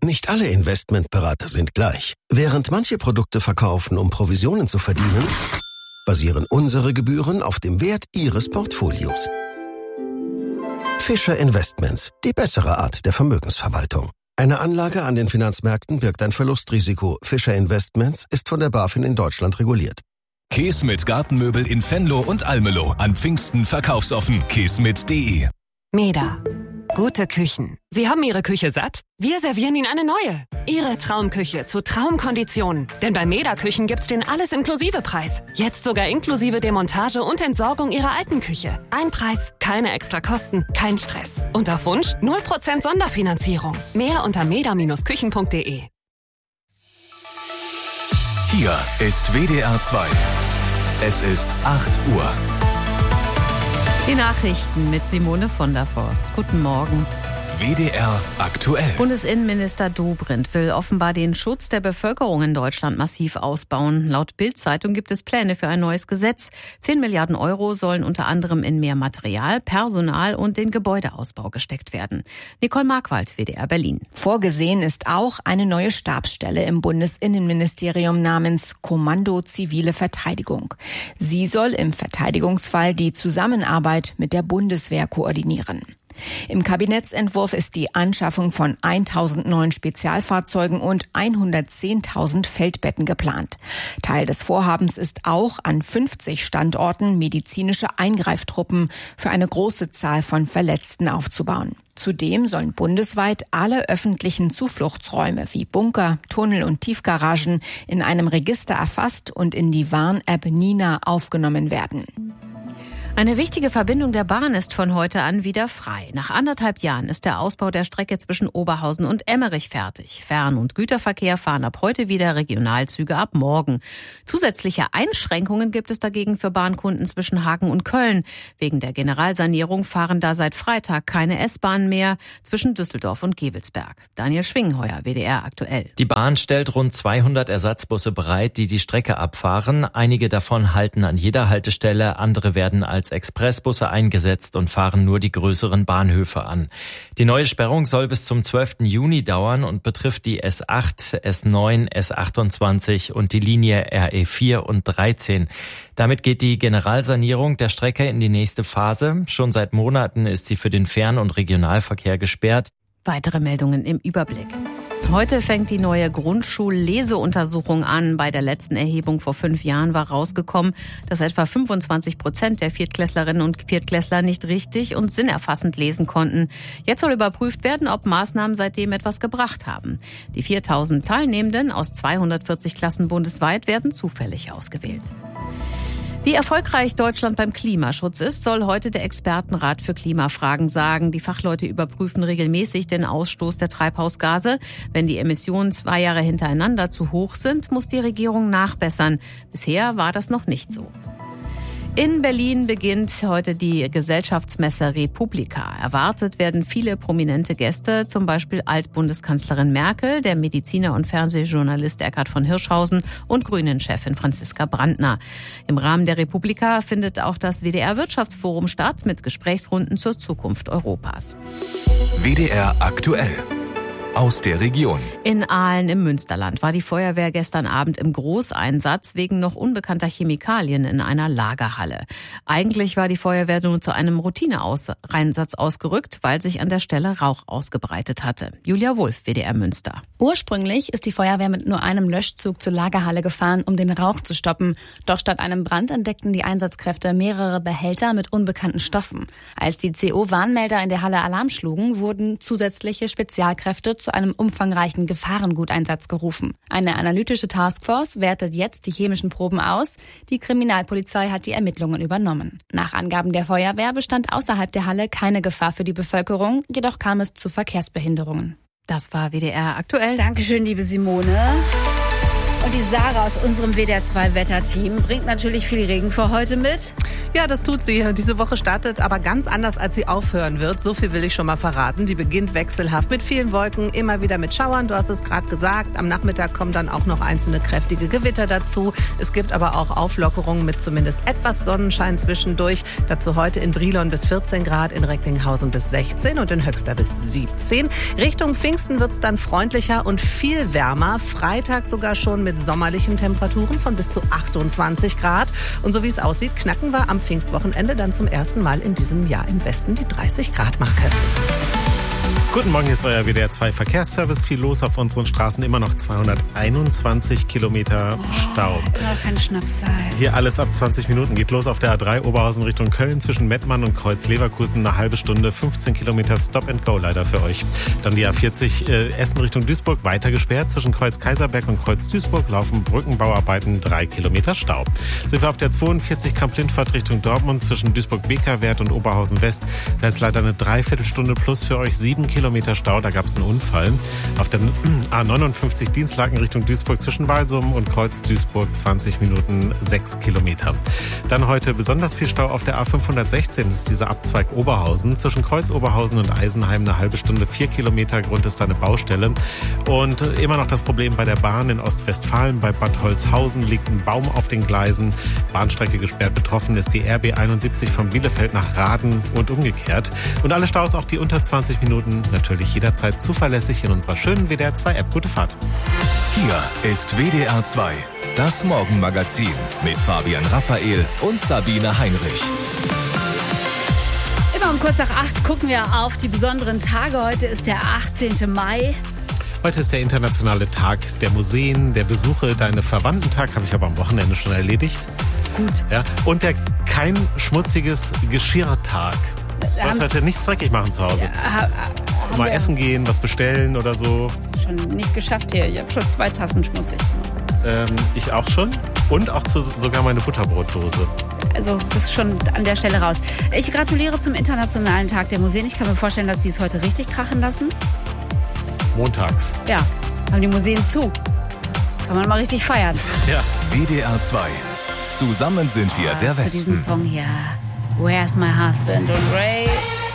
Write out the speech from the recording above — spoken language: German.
Nicht alle Investmentberater sind gleich. Während manche Produkte verkaufen, um Provisionen zu verdienen, basieren unsere Gebühren auf dem Wert Ihres Portfolios. Fischer Investments, die bessere Art der Vermögensverwaltung. Eine Anlage an den Finanzmärkten birgt ein Verlustrisiko. Fischer Investments ist von der BaFin in Deutschland reguliert. Keesmit Gartenmöbel in Venlo und Almelo. An Pfingsten verkaufsoffen. keesmit.de. Meda. Gute Küchen. Sie haben Ihre Küche satt? Wir servieren Ihnen eine neue. Ihre Traumküche zu Traumkonditionen. Denn bei Meda Küchen gibt's den Alles-Inklusive-Preis. Jetzt sogar inklusive Demontage und Entsorgung Ihrer alten Küche. Ein Preis, keine extra Kosten, kein Stress. Und auf Wunsch 0% Sonderfinanzierung. Mehr unter meda-küchen.de. Hier ist WDR 2. Es ist 8 Uhr. Die Nachrichten mit Simone von der Forst. Guten Morgen. WDR aktuell. Bundesinnenminister Dobrindt will offenbar den Schutz der Bevölkerung in Deutschland massiv ausbauen. Laut Bild-Zeitung gibt es Pläne für ein neues Gesetz. 10 Milliarden Euro sollen unter anderem in mehr Material, Personal und den Gebäudeausbau gesteckt werden. Nicole Markwald, WDR Berlin. Vorgesehen ist auch eine neue Stabsstelle im Bundesinnenministerium namens Kommando Zivile Verteidigung. Sie soll im Verteidigungsfall die Zusammenarbeit mit der Bundeswehr koordinieren. Im Kabinettsentwurf ist die Anschaffung von 1.000 neuen Spezialfahrzeugen und 110.000 Feldbetten geplant. Teil des Vorhabens ist auch, an 50 Standorten medizinische Eingreiftruppen für eine große Zahl von Verletzten aufzubauen. Zudem sollen bundesweit alle öffentlichen Zufluchtsräume wie Bunker, Tunnel und Tiefgaragen in einem Register erfasst und in die Warn-App Nina aufgenommen werden. Eine wichtige Verbindung der Bahn ist von heute an wieder frei. Nach 1,5 Jahren ist der Ausbau der Strecke zwischen Oberhausen und Emmerich fertig. Fern- und Güterverkehr fahren ab heute wieder, Regionalzüge ab morgen. Zusätzliche Einschränkungen gibt es dagegen für Bahnkunden zwischen Hagen und Köln. Wegen der Generalsanierung fahren da seit Freitag keine S-Bahnen mehr zwischen Düsseldorf und Gevelsberg. Daniel Schwingenheuer, WDR aktuell. Die Bahn stellt rund 200 Ersatzbusse bereit, die die Strecke abfahren. Einige davon halten an jeder Haltestelle, andere werden als Expressbusse eingesetzt und fahren nur die größeren Bahnhöfe an. Die neue Sperrung soll bis zum 12. Juni dauern und betrifft die S8, S9, S28 und die Linie RE4 und 13. Damit geht die Generalsanierung der Strecke in die nächste Phase. Schon seit Monaten ist sie für den Fern- und Regionalverkehr gesperrt. Weitere Meldungen im Überblick. Heute fängt die neue Grundschulleseuntersuchung an. Bei der letzten Erhebung vor 5 Jahren war rausgekommen, dass etwa 25% der Viertklässlerinnen und Viertklässler nicht richtig und sinnerfassend lesen konnten. Jetzt soll überprüft werden, ob Maßnahmen seitdem etwas gebracht haben. Die 4.000 Teilnehmenden aus 240 Klassen bundesweit werden zufällig ausgewählt. Wie erfolgreich Deutschland beim Klimaschutz ist, soll heute der Expertenrat für Klimafragen sagen. Die Fachleute überprüfen regelmäßig den Ausstoß der Treibhausgase. Wenn die Emissionen 2 Jahre hintereinander zu hoch sind, muss die Regierung nachbessern. Bisher war das noch nicht so. In Berlin beginnt heute die Gesellschaftsmesse Republika. Erwartet werden viele prominente Gäste, zum Beispiel Altbundeskanzlerin Merkel, der Mediziner und Fernsehjournalist Eckhard von Hirschhausen und Grünen-Chefin Franziska Brandner. Im Rahmen der Republika findet auch das WDR-Wirtschaftsforum statt mit Gesprächsrunden zur Zukunft Europas. WDR aktuell. Aus der Region. In Aalen im Münsterland war die Feuerwehr gestern Abend im Großeinsatz wegen noch unbekannter Chemikalien in einer Lagerhalle. Eigentlich war die Feuerwehr nur zu einem Routineeinsatz ausgerückt, weil sich an der Stelle Rauch ausgebreitet hatte. Julia Wulff, WDR Münster. Ursprünglich ist die Feuerwehr mit nur einem Löschzug zur Lagerhalle gefahren, um den Rauch zu stoppen. Doch statt einem Brand entdeckten die Einsatzkräfte mehrere Behälter mit unbekannten Stoffen. Als die CO-Warnmelder in der Halle Alarm schlugen, wurden zusätzliche Spezialkräfte zu einem umfangreichen Gefahrenguteinsatz gerufen. Eine analytische Taskforce wertet jetzt die chemischen Proben aus. Die Kriminalpolizei hat die Ermittlungen übernommen. Nach Angaben der Feuerwehr bestand außerhalb der Halle keine Gefahr für die Bevölkerung, jedoch kam es zu Verkehrsbehinderungen. Das war WDR aktuell. Dankeschön, liebe Simone. Und die Sarah aus unserem WDR2-Wetterteam bringt natürlich viel Regen für heute mit. Ja, das tut sie. Diese Woche startet aber ganz anders, als sie aufhören wird. So viel will ich schon mal verraten. Die beginnt wechselhaft mit vielen Wolken, immer wieder mit Schauern. Du hast es gerade gesagt. Am Nachmittag kommen dann auch noch einzelne kräftige Gewitter dazu. Es gibt aber auch Auflockerungen mit zumindest etwas Sonnenschein zwischendurch. Dazu heute in Brilon bis 14 Grad, in Recklinghausen bis 16 und in Höxter bis 17. Richtung Pfingsten wird's dann freundlicher und viel wärmer. Freitag sogar schon mit sommerlichen Temperaturen von bis zu 28 Grad. Und so wie es aussieht, knacken wir am Pfingstwochenende dann zum ersten Mal in diesem Jahr im Westen die 30-Grad-Marke. Guten Morgen, hier ist euer WDR2 Verkehrsservice. Viel los auf unseren Straßen, immer noch 221 Kilometer Stau. Immer noch kein Schnapszahl. Hier alles ab 20 Minuten geht los auf der A3 Oberhausen Richtung Köln zwischen Mettmann und Kreuz Leverkusen. Eine halbe Stunde, 15 Kilometer Stop and Go leider für euch. Dann die A40 Essen Richtung Duisburg weiter gesperrt. Zwischen Kreuz Kaiserberg und Kreuz Duisburg laufen Brückenbauarbeiten, 3 Kilometer Stau. Sind wir auf der 42 Kamp-Lindfahrt Richtung Dortmund zwischen Duisburg-Bekerwert und Oberhausen West. Da ist leider eine Dreiviertelstunde plus für euch, 7 Kilometer Stau, da gab es einen Unfall. Auf der A59 Dienstlaken Richtung Duisburg zwischen Walsum und Kreuz Duisburg 20 Minuten 6 Kilometer. Dann heute besonders viel Stau auf der A516, das ist dieser Abzweig Oberhausen. Zwischen Kreuz Oberhausen und Eisenheim eine halbe Stunde, 4 Kilometer, Grund ist da eine Baustelle. Und immer noch das Problem bei der Bahn in Ostwestfalen. Bei Bad Holzhausen liegt ein Baum auf den Gleisen. Bahnstrecke gesperrt, betroffen ist die RB 71 von Bielefeld nach Raden und umgekehrt. Und alle Staus, auch die unter 20 Minuten, natürlich jederzeit zuverlässig in unserer schönen WDR2-App. Gute Fahrt. Hier ist WDR 2, das Morgenmagazin mit Fabian Raphael und Sabine Heinrich. Immer um kurz nach 8 gucken wir auf die besonderen Tage. Heute ist der 18. Mai. Heute ist der internationale Tag der Museen, der Besuche. Deine Verwandtentag habe ich aber am Wochenende schon erledigt. Gut. Ja, und der kein schmutziges Geschirrtag. Du sollst heute nichts dreckig machen zu Hause. Ja, mal essen gehen, was bestellen oder so. Schon nicht geschafft hier. Ich habe schon 2 Tassen schmutzig gemacht. Ich auch schon. Und auch sogar meine Butterbrotdose. Also das ist schon an der Stelle raus. Ich gratuliere zum Internationalen Tag der Museen. Ich kann mir vorstellen, dass die es heute richtig krachen lassen. Montags. Ja, haben die Museen zu. Kann man mal richtig feiern. Ja. WDR 2. Zusammen sind wir der Westen. Zu diesem Song hier. Where's My Husband? Und Ray